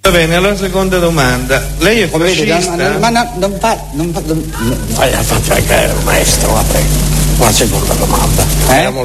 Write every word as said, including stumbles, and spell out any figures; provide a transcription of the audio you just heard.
Va bene, allora seconda domanda. Lei è fascista? Vede, ma no, non fa, non fa, non, Vai a fare il maestro, la prego. La seconda domanda. Eh?